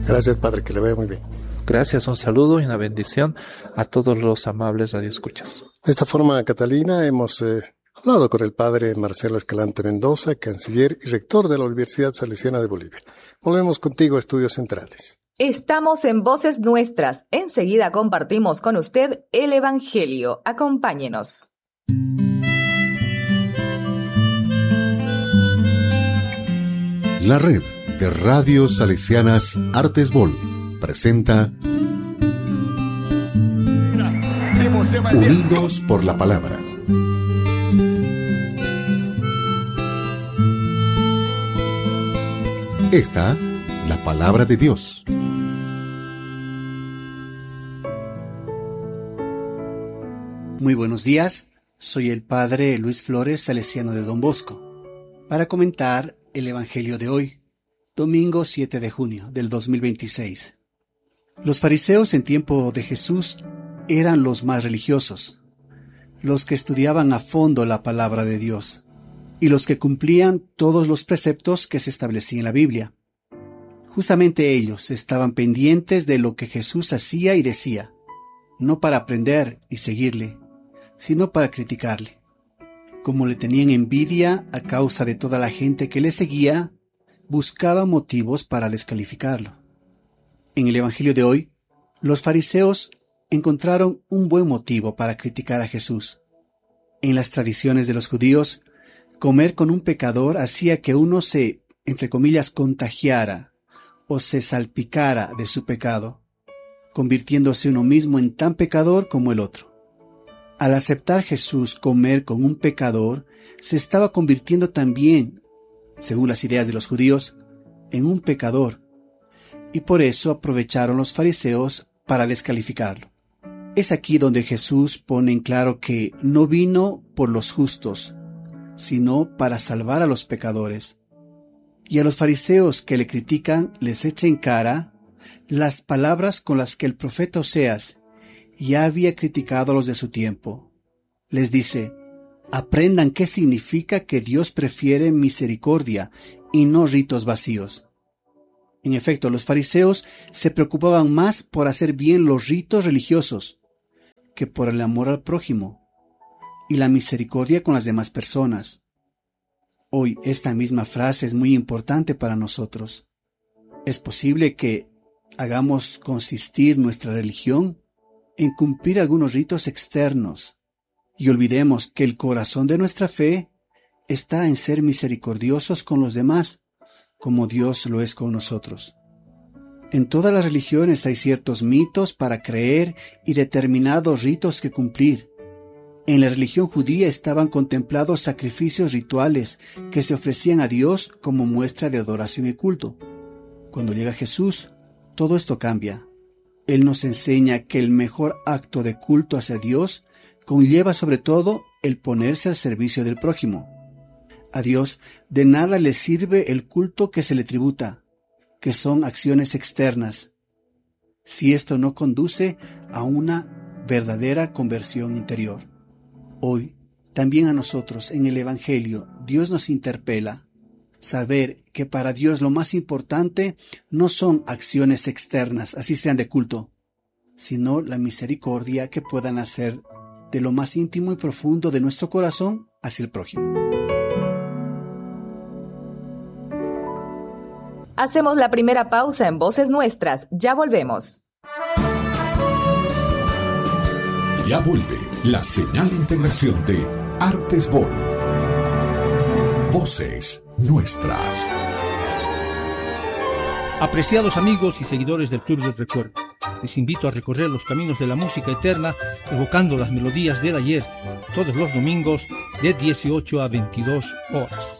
Gracias, padre, que le vaya muy bien. Gracias, un saludo y una bendición a todos los amables radioescuchas. De esta forma, Catalina, hemos hablado con el padre Marcelo Escalante Mendoza, canciller y rector de la Universidad Salesiana de Bolivia. Volvemos contigo a Estudios Centrales. Estamos en Voces Nuestras. Enseguida compartimos con usted el Evangelio. Acompáñenos. La red de radios salesianas Artesbol presenta Unidos por la Palabra. Esta, la palabra de Dios. Muy buenos días, soy el padre Luis Flores, salesiano de Don Bosco, para comentar el Evangelio de hoy, domingo 7 de junio del 2026. Los fariseos en tiempo de Jesús eran los más religiosos, los que estudiaban a fondo la palabra de Dios y los que cumplían todos los preceptos que se establecían en la Biblia. Justamente ellos estaban pendientes de lo que Jesús hacía y decía, no para aprender y seguirle, sino para criticarle. Como le tenían envidia a causa de toda la gente que le seguía, buscaban motivos para descalificarlo. En el Evangelio de hoy, los fariseos encontraron un buen motivo para criticar a Jesús. En las tradiciones de los judíos, comer con un pecador hacía que uno se, entre comillas, contagiara o se salpicara de su pecado, convirtiéndose uno mismo en tan pecador como el otro. Al aceptar Jesús comer con un pecador, se estaba convirtiendo también, según las ideas de los judíos, en un pecador, y por eso aprovecharon los fariseos para descalificarlo. Es aquí donde Jesús pone en claro que no vino por los justos, sino para salvar a los pecadores. Y a los fariseos que le critican les echa en cara las palabras con las que el profeta Oseas ya había criticado a los de su tiempo. Les dice, aprendan qué significa que Dios prefiere misericordia y no ritos vacíos. En efecto, los fariseos se preocupaban más por hacer bien los ritos religiosos que por el amor al prójimo y la misericordia con las demás personas. Hoy esta misma frase es muy importante para nosotros. Es posible que hagamos consistir nuestra religión en cumplir algunos ritos externos y olvidemos que el corazón de nuestra fe está en ser misericordiosos con los demás, como Dios lo es con nosotros. En todas las religiones hay ciertos mitos para creer y determinados ritos que cumplir. En la religión judía estaban contemplados sacrificios rituales que se ofrecían a Dios como muestra de adoración y culto. Cuando llega Jesús, todo esto cambia. Él nos enseña que el mejor acto de culto hacia Dios conlleva sobre todo el ponerse al servicio del prójimo. A Dios de nada le sirve el culto que se le tributa, que son acciones externas, si esto no conduce a una verdadera conversión interior. Hoy, también a nosotros en el Evangelio, Dios nos interpela saber que para Dios lo más importante no son acciones externas, así sean de culto, sino la misericordia que puedan hacer de lo más íntimo y profundo de nuestro corazón hacia el prójimo. Hacemos la primera pausa en Voces Nuestras. Ya volvemos. Ya vuelve la señal de integración de Artesbol. Voces Nuestras. Apreciados amigos y seguidores del Club del Recuerdo, les invito a recorrer los caminos de la música eterna, evocando las melodías del ayer, todos los domingos de 18 a 22 horas.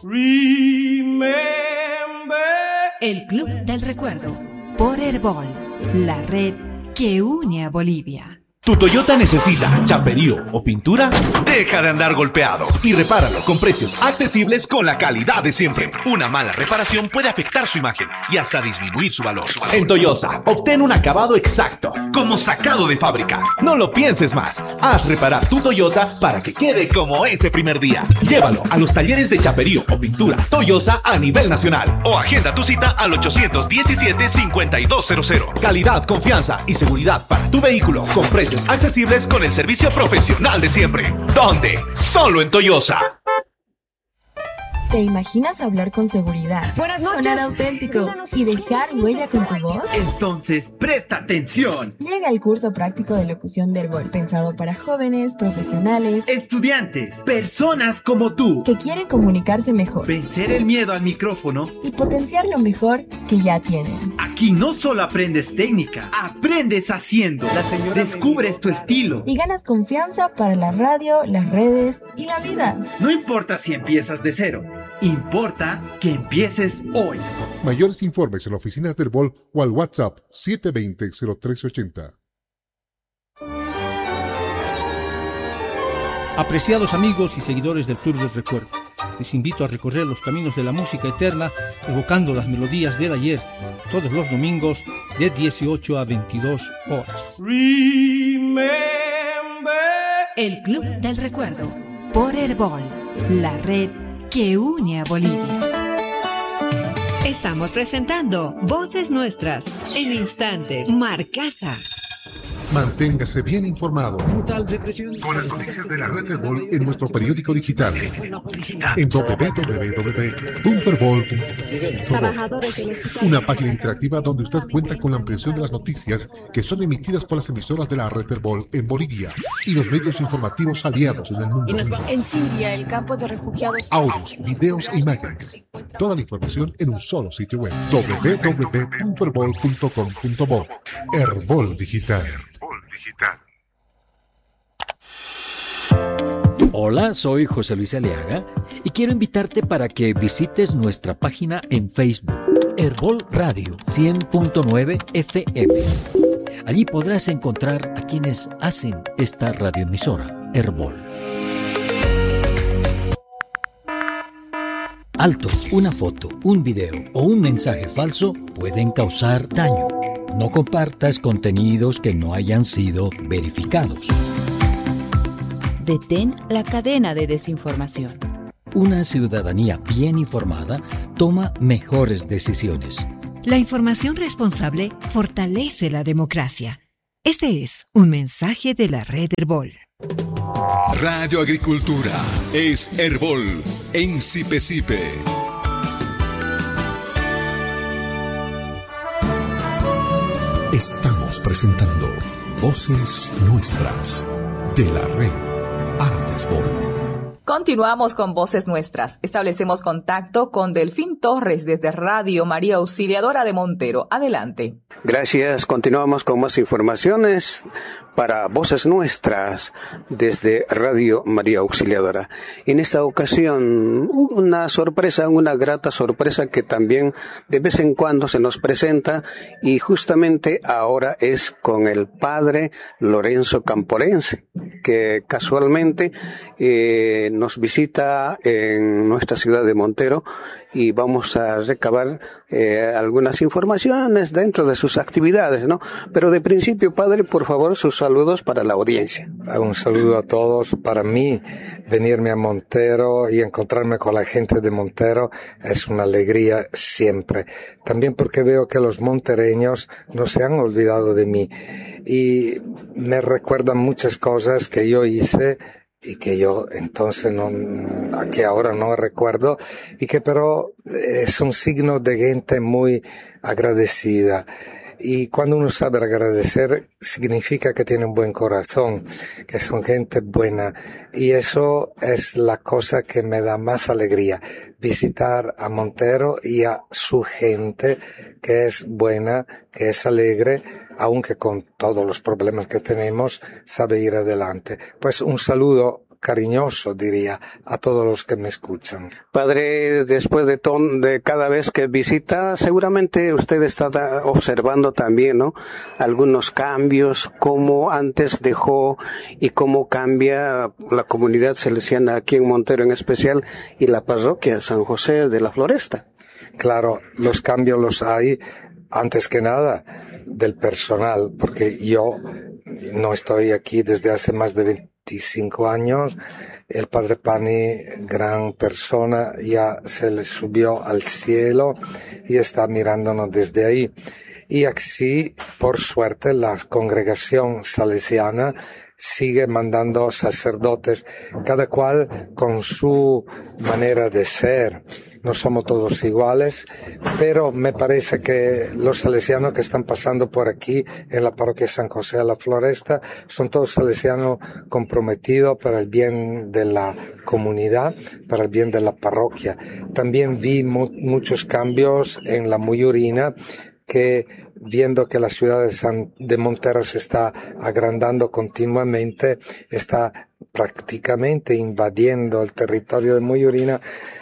El Club del Recuerdo, por Herbol, la red que une a Bolivia. ¿Tu Toyota necesita chaperío o pintura? Deja de andar golpeado y repáralo con precios accesibles con la calidad de siempre. Una mala reparación puede afectar su imagen y hasta disminuir su valor. En Toyosa, obtén un acabado exacto, como sacado de fábrica. No lo pienses más. Haz reparar tu Toyota para que quede como ese primer día. Llévalo a los talleres de chaperío o pintura Toyosa a nivel nacional o agenda tu cita al 817-5200. Calidad, confianza y seguridad para tu vehículo con precios accesibles con el servicio profesional de siempre. ¿Dónde? Solo en Toyosa. ¿Te imaginas hablar con seguridad, sonar auténtico y dejar huella con tu voz? Entonces, presta atención. Llega el curso práctico de locución de Herbol, pensado para jóvenes, profesionales, estudiantes, personas como tú, que quieren comunicarse mejor, vencer el miedo al micrófono y potenciar lo mejor que ya tienen. Aquí no solo aprendes técnica, aprendes haciendo. Descubres tu estilo y ganas confianza para la radio, las redes y la vida. No importa si empiezas de cero. Importa que empieces hoy. Mayores informes en las oficinas del Herbol o al WhatsApp 720-0380. Apreciados amigos y seguidores del Club del Recuerdo, les invito a recorrer los caminos de la música eterna, evocando las melodías del ayer, todos los domingos de 18 a 22 horas. El Club del Recuerdo, por Herbol, la red que une a Bolivia. Estamos presentando Voces Nuestras. En instantes, Marcasa. Manténgase bien informado con las noticias de la red Herbol en nuestro periódico digital en www.herbol.com. Una página interactiva donde usted cuenta con la ampliación de las noticias que son emitidas por las emisoras de la red Herbol en Bolivia y los medios informativos aliados en el mundo. En Siria, el campo de refugiados. Audios, videos e imágenes. Toda la información en un solo sitio web. www.herbol.com.bo. Herbol Digital. Hola, soy José Luis Aliaga y quiero invitarte para que visites nuestra página en Facebook, Herbol Radio 100.9 FM. Allí podrás encontrar a quienes hacen esta radioemisora, Herbol. Alto, una foto, un video o un mensaje falso pueden causar daño. No compartas contenidos que no hayan sido verificados. Detén la cadena de desinformación. Una ciudadanía bien informada toma mejores decisiones. La información responsable fortalece la democracia. Este es un mensaje de la red Herbol. Radio Agricultura es Herbol en Sipe. Estamos presentando Voces Nuestras de la red Artesbol. Continuamos con Voces Nuestras. Establecemos contacto con Delfín Torres desde Radio María Auxiliadora de Montero. Adelante. Gracias. Continuamos con más informaciones para Voces Nuestras desde Radio María Auxiliadora. En esta ocasión, una grata sorpresa que también de vez en cuando se nos presenta, y justamente ahora es con el padre Lorenzo Camporense, que casualmente nos visita en nuestra ciudad de Montero, y vamos a recabar algunas informaciones dentro de sus actividades, ¿no? Pero de principio, padre, por favor, sus saludos para la audiencia. Un saludo a todos. Para mí, venirme a Montero y encontrarme con la gente de Montero es una alegría siempre. También porque veo que los montereños no se han olvidado de mí y me recuerdan muchas cosas que yo hice y que yo entonces que ahora no recuerdo, y que pero es un signo de gente muy agradecida. Y cuando uno sabe agradecer, significa que tiene un buen corazón, que son gente buena. Y eso es la cosa que me da más alegría, visitar a Montero y a su gente, que es buena, que es alegre, aunque con todos los problemas que tenemos, sabe ir adelante. Pues un saludo cariñoso, diría, a todos los que me escuchan. Padre, después de cada vez que visita, seguramente usted está observando también, ¿no?, algunos cambios, cómo antes dejó y cómo cambia la comunidad salesiana aquí en Montero en especial y la parroquia San José de la Floresta. Claro, los cambios los hay, antes que nada, del personal, porque yo no estoy aquí desde hace más de 25 años. El padre Pani, gran persona, ya se le subió al cielo y está mirándonos desde ahí. Y así, por suerte, la congregación salesiana sigue mandando sacerdotes, cada cual con su manera de ser. No somos todos iguales, pero me parece que los salesianos que están pasando por aquí en la parroquia San José de la Floresta son todos salesianos comprometidos para el bien de la comunidad, para el bien de la parroquia. También vi muchos cambios en la Muyurina, que viendo que la ciudad de Montero se está agrandando continuamente, está prácticamente invadiendo el territorio de Muyurina.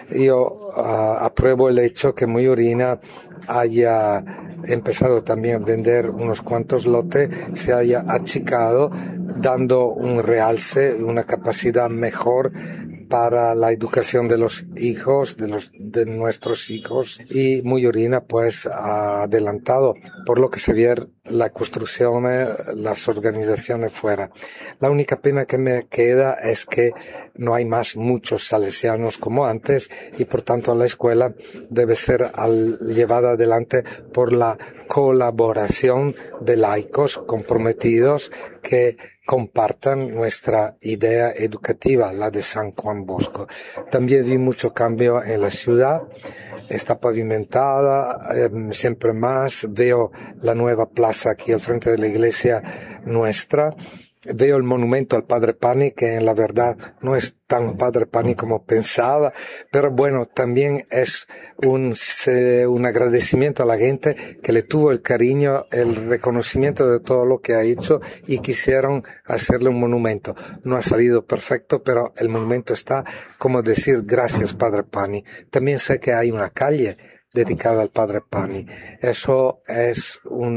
Yo apruebo el hecho que Muyurina haya empezado también a vender unos cuantos lotes, se haya achicado, dando un realce, una capacidad mejor para la educación de los hijos, de nuestros hijos, y Muyurina pues ha adelantado, por lo que se ve la construcción, las organizaciones fuera. La única pena que me queda es que no hay más muchos salesianos como antes y por tanto la escuela debe ser llevada adelante por la colaboración de laicos comprometidos que compartan nuestra idea educativa, la de San Juan Bosco. También vi mucho cambio en la ciudad, está pavimentada, siempre más, veo la nueva plaza aquí al frente de la iglesia nuestra, veo el monumento al Padre Pani, que en la verdad no es tan Padre Pani como pensaba, pero bueno, también es un agradecimiento a la gente que le tuvo el cariño, el reconocimiento de todo lo que ha hecho y quisieron hacerle un monumento. No ha salido perfecto, pero el monumento está, como decir, gracias Padre Pani. También sé que hay una calle dedicada al Padre Pani. Eso es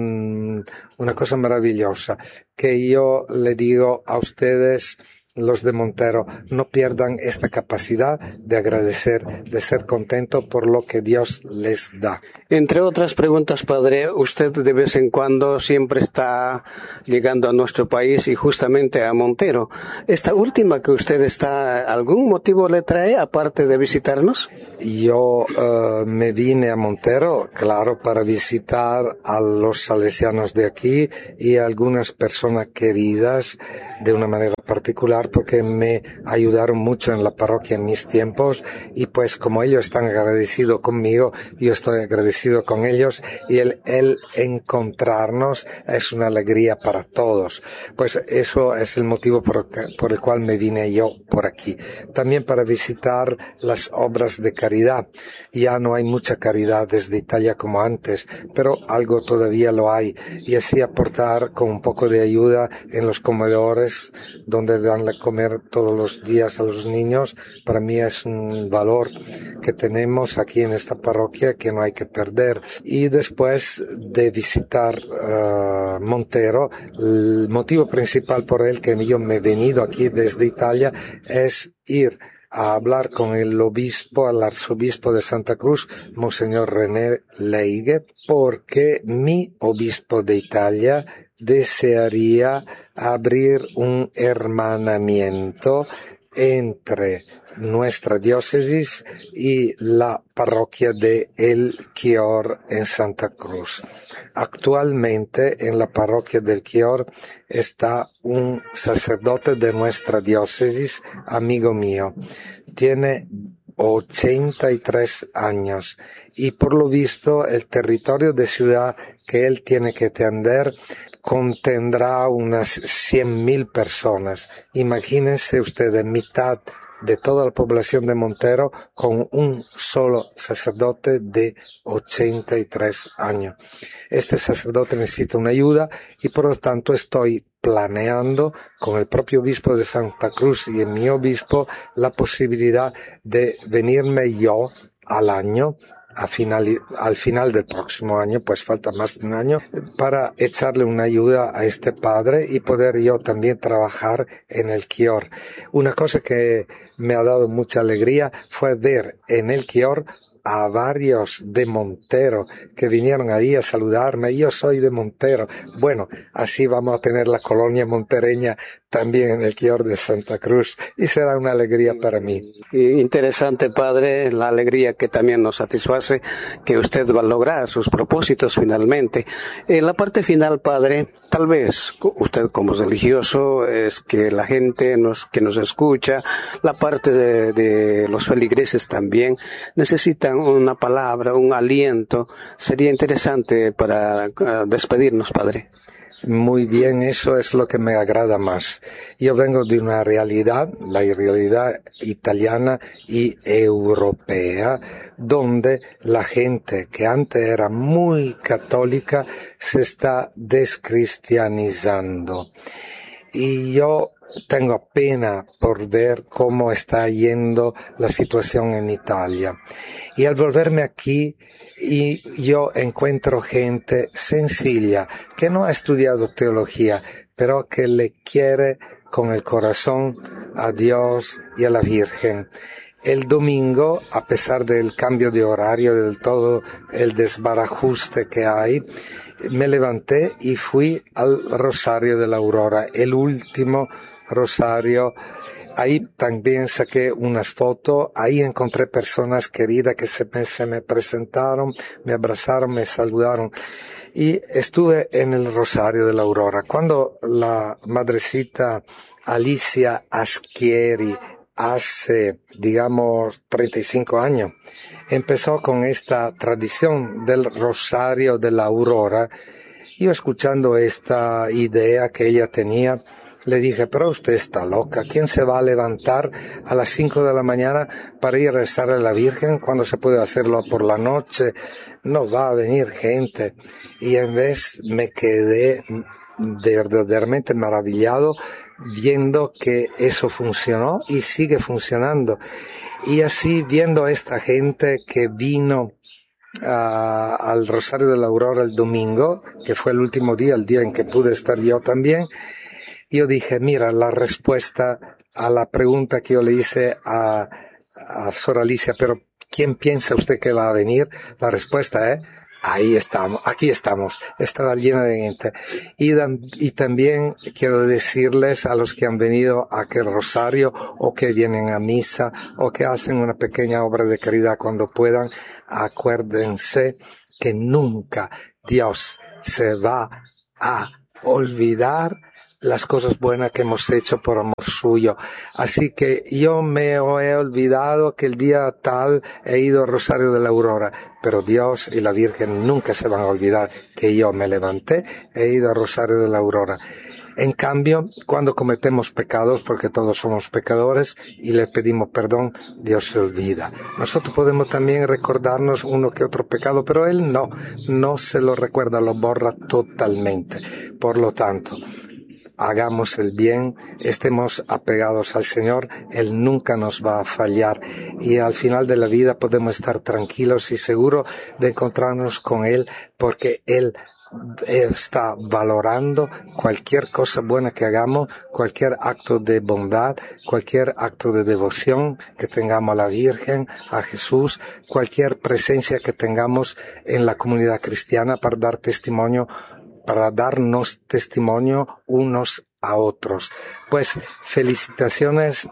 una cosa maravillosa que yo le digo a ustedes, los de Montero, no pierdan esta capacidad de agradecer, de ser contento por lo que Dios les da. Entre otras preguntas, padre, usted de vez en cuando siempre está llegando a nuestro país y justamente a Montero. Esta última que usted está, ¿algún motivo le trae aparte de visitarnos? Yo me vine a Montero, claro, para visitar a los salesianos de aquí y a algunas personas queridas de una manera particular, porque me ayudaron mucho en la parroquia en mis tiempos y pues como ellos están agradecidos conmigo, yo estoy agradecido con ellos y el encontrarnos es una alegría para todos. Pues eso es el motivo por el cual me vine yo por aquí. También para visitar las obras de caridad. Ya no hay mucha caridad desde Italia como antes, pero algo todavía lo hay y así aportar con un poco de ayuda en los comedores donde dan de comer todos los días a los niños. Para mí es un valor que tenemos aquí en esta parroquia que no hay que perder. Y después de visitar Montero, el motivo principal por el que yo me he venido aquí desde Italia es ir a hablar con el obispo, al arzobispo de Santa Cruz, Monseñor René Leigue, porque mi obispo de Italia desearía abrir un hermanamiento entre nuestra diócesis y la parroquia de El Chior en Santa Cruz. Actualmente en la parroquia del Chior está un sacerdote de nuestra diócesis, amigo mío. Tiene 83 años y por lo visto el territorio de ciudad que él tiene que atender contendrá unas 100.000 personas. Imagínense ustedes, mitad de toda la población de Montero con un solo sacerdote de 83 años. Este sacerdote necesita una ayuda y por lo tanto estoy planeando con el propio obispo de Santa Cruz y mi obispo la posibilidad de venirme yo al año, al final del próximo año, pues falta más de un año, para echarle una ayuda a este padre y poder yo también trabajar en el Kior. Una cosa que me ha dado mucha alegría fue ver en el Kior a varios de Montero que vinieron ahí a saludarme. Yo soy de Montero. Bueno, así vamos a tener la colonia montereña también en el Kior de Santa Cruz y será una alegría para mí. Interesante, padre, la alegría que también nos satisface que usted va a lograr sus propósitos finalmente. La parte final, padre, tal vez usted como religioso es que la gente que nos escucha, la parte de los feligreses también necesitan una palabra, un aliento. Sería interesante para despedirnos, padre. Muy bien, eso es lo que me agrada más. Yo vengo de una realidad, la realidad italiana y europea, donde la gente que antes era muy católica se está descristianizando. Y yo tengo pena por ver cómo está yendo la situación en Italia. Y al volverme aquí, yo encuentro gente sencilla, que no ha estudiado teología, pero que le quiere con el corazón a Dios y a la Virgen. El domingo, a pesar del cambio de horario, del todo el desbarajuste que hay, me levanté y fui al Rosario de la Aurora, el último rosario. Ahí también saqué unas fotos, ahí encontré personas queridas que se me presentaron, me abrazaron, me saludaron. Y estuve en el Rosario de la Aurora. Cuando la madrecita Alicia Aschieri, hace, digamos, 35 años, empezó con esta tradición del Rosario de la Aurora, yo escuchando esta idea que ella tenía, le dije, pero usted está loca, ¿quién se va a levantar a las 5 de la mañana para ir a rezar a la Virgen cuando se puede hacerlo por la noche? No va a venir gente. Y en vez me quedé verdaderamente maravillado viendo que eso funcionó y sigue funcionando. Y así viendo a esta gente que vino al Rosario de la Aurora el domingo, que fue el último día, el día en que pude estar yo también, yo dije, mira, la respuesta a la pregunta que yo le hice a Sor Alicia, pero ¿quién piensa usted que va a venir? La respuesta es, ahí estamos, aquí estamos, estaba llena de gente. Y también quiero decirles a los que han venido a aquel rosario, o que vienen a misa, o que hacen una pequeña obra de caridad cuando puedan, acuérdense que nunca Dios se va a olvidar las cosas buenas que hemos hecho por amor suyo. Así que yo me he olvidado que el día tal he ido al Rosario de la Aurora, pero Dios y la Virgen nunca se van a olvidar que yo me levanté, he ido al Rosario de la Aurora. En cambio, cuando cometemos pecados, porque todos somos pecadores, y le pedimos perdón, Dios se olvida. Nosotros podemos también recordarnos uno que otro pecado, pero Él no se lo recuerda, lo borra totalmente. Por lo tanto, hagamos el bien, estemos apegados al Señor, Él nunca nos va a fallar y al final de la vida podemos estar tranquilos y seguros de encontrarnos con Él, porque Él está valorando cualquier cosa buena que hagamos, cualquier acto de bondad, cualquier acto de devoción que tengamos a la Virgen, a Jesús, cualquier presencia que tengamos en la comunidad cristiana para dar testimonio, para darnos testimonio unos a otros. Pues felicitaciones,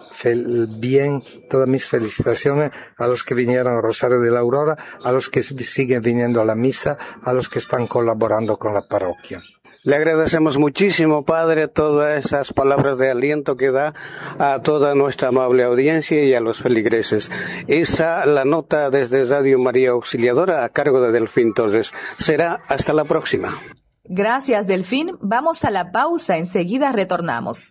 todas mis felicitaciones a los que vinieron al Rosario de la Aurora, a los que siguen viniendo a la misa, a los que están colaborando con la parroquia. Le agradecemos muchísimo, padre, todas esas palabras de aliento que da a toda nuestra amable audiencia y a los feligreses. La nota desde Radio María Auxiliadora a cargo de Delfín Torres. Será hasta la próxima. Gracias, Delfín. Vamos a la pausa, enseguida retornamos.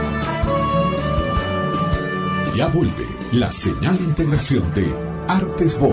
Ya vuelve la señal de integración de Artes Vol.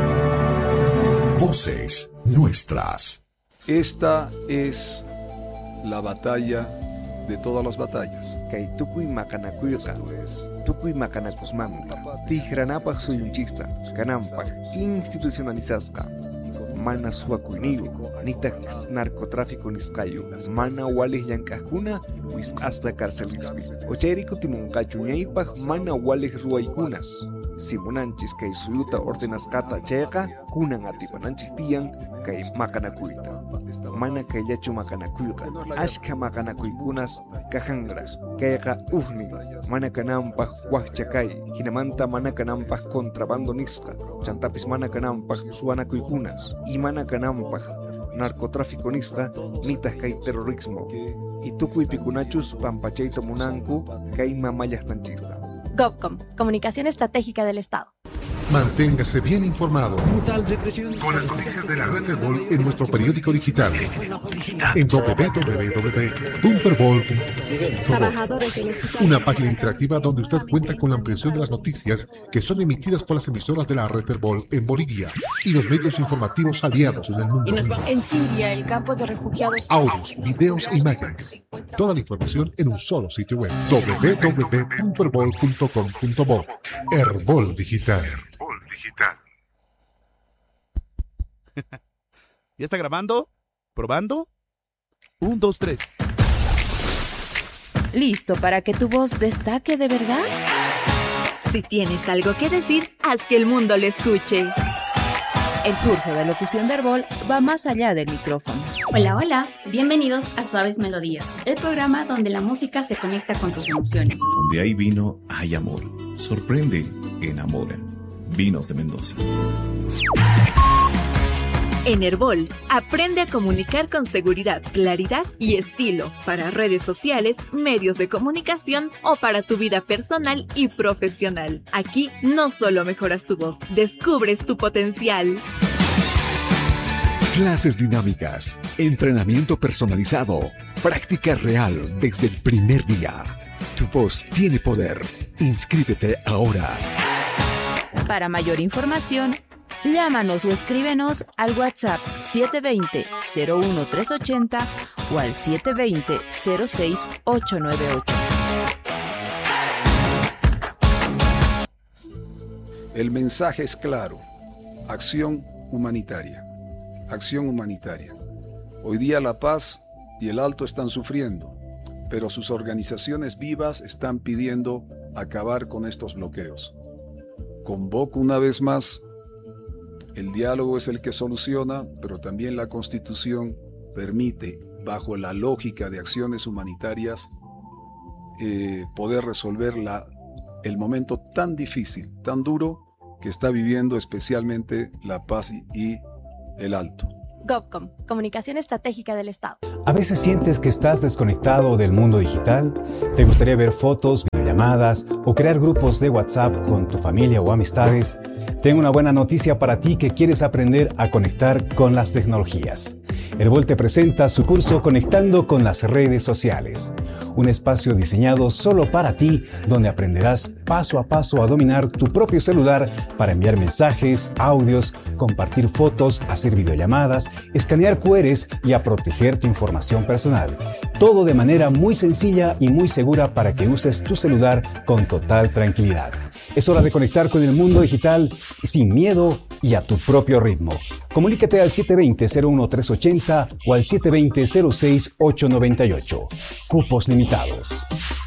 Voces nuestras. Esta es la batalla de todas las batallas. Kay tukuy makanakuyqa, tukuy makanakusmanta, tijranapaq suyunchista, kananpaq institucionalizasqa, mana suwakuyniyu, nitaq narcotráfico nisqayu, mana walij llank'aqkuna wisq'asqa karcelispi. Ochayrayku timunqachu ñaypaq mana walij ruwaykunas. Simunanchis kay suyuta ordenasqata chayqa, kunan atipananchis tiyan kay makanakuyta. Mana kayllachu makanakuyqa, ashka makanakuykunas kajanra, kayqa ujnin, mana kananpaq waqchakay, hinamanta mana kananpaq contrabando nisqa, chantapis mana kananpaq suwanakuykunas, y mana kananpaq narcotráfico nisqa, nitaq kay terrorismo, y tukuypikunachus pampachayta munanku kay mamayaqtanchista. GovCom, Comunicación Estratégica del Estado. Manténgase bien informado con las noticias de la red Herbol en nuestro periódico digital en www.herbol.com. Una página interactiva donde usted cuenta con la ampliación de las noticias que son emitidas por las emisoras de la red Herbol en Bolivia y los medios informativos aliados en el mundo. En Siria, el campo de refugiados. Audios, videos e imágenes. Toda la información en un solo sitio web. www.herbol.com.bo. Herbol Digital. ¿Ya está grabando? ¿Probando? 1, 2, 3. ¿Listo para que tu voz destaque de verdad? Si tienes algo que decir, haz que el mundo lo escuche. El curso de locución de Herbol va más allá del micrófono. Hola, hola. Bienvenidos a Suaves Melodías, el programa donde la música se conecta con tus emociones. Donde hay vino, hay amor. Sorprende, enamora. Vinos de Mendoza. En Herbol, aprende a comunicar con seguridad, claridad y estilo para redes sociales, medios de comunicación o para tu vida personal y profesional. Aquí no solo mejoras tu voz, descubres tu potencial. Clases dinámicas, entrenamiento personalizado, práctica real desde el primer día. Tu voz tiene poder. Inscríbete ahora. Para mayor información, llámanos o escríbenos al WhatsApp 720-01380 o al 720-06898. El mensaje es claro. Acción humanitaria. Acción humanitaria. Hoy día La Paz y el Alto están sufriendo, pero sus organizaciones vivas están pidiendo acabar con estos bloqueos. Convoco una vez más, el diálogo es el que soluciona, pero también la Constitución permite, bajo la lógica de acciones humanitarias, poder resolver el momento tan difícil, tan duro, que está viviendo especialmente La Paz y el Alto. GovCom, Comunicación Estratégica del Estado. ¿A veces sientes que estás desconectado del mundo digital? ¿Te gustaría ver fotos, videollamadas o crear grupos de WhatsApp con tu familia o amistades? Tengo una buena noticia para ti que quieres aprender a conectar con las tecnologías. Herbol te presenta su curso Conectando con las redes sociales, un espacio diseñado solo para ti, donde aprenderás paso a paso a dominar tu propio celular para enviar mensajes, audios, compartir fotos, hacer videollamadas, escanear QRs y a proteger tu información personal. Todo de manera muy sencilla y muy segura para que uses tu celular con total tranquilidad. Es hora de conectar con el mundo digital sin miedo y a tu propio ritmo. Comunícate al 720-01380 o al 720-06898. Cupos limitados.